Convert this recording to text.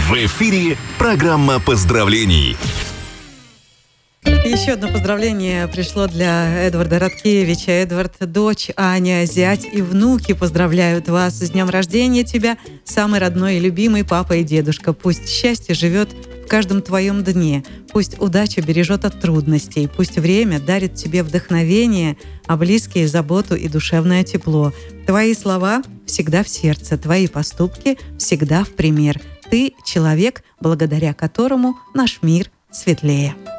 В эфире программа поздравлений. Еще одно поздравление пришло для Эдварда Радкевича. Эдвард, дочь Аня, зять и внуки поздравляют вас с днем рождения тебя, самый родной и любимый папа и дедушка. Пусть счастье живет в каждом твоем дне, пусть удача бережет от трудностей, пусть время дарит тебе вдохновение, а близкие — заботу и душевное тепло. Твои слова всегда в сердце, твои поступки всегда в пример. Ты — человек, благодаря которому наш мир светлее.